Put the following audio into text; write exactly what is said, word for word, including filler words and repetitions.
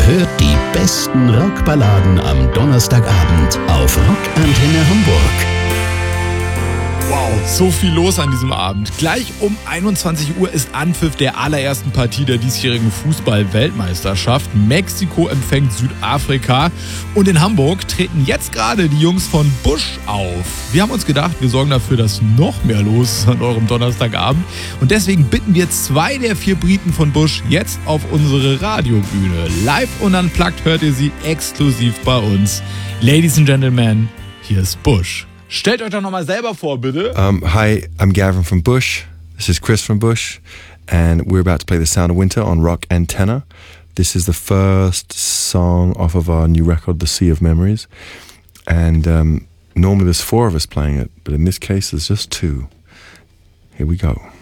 hört die besten Rockballaden am Donnerstagabend auf Rockantenne Hamburg. Wow, so viel los an diesem Abend. Gleich um einundzwanzig Uhr ist Anpfiff der allerersten Partie der diesjährigen Fußball-Weltmeisterschaft. Mexiko empfängt Südafrika und in Hamburg treten jetzt gerade die Jungs von Bush auf. Wir haben uns gedacht, wir sorgen dafür, dass noch mehr los ist an eurem Donnerstagabend und deswegen bitten wir zwei der vier Briten von Bush jetzt auf unsere Radiobühne. Live und unplugged hört ihr sie exklusiv bei uns. Ladies and Gentlemen, hier ist Bush. Stellt euch doch nochmal selber vor, bitte. Um, hi, I'm Gavin from Bush. This is Chris from Bush. And we're about to play The Sound of Winter on Rock Antenna. This is the first song off of our new record, The Sea of Memories. And um, normally there's four of us playing it, but in this case there's just two. Here we go.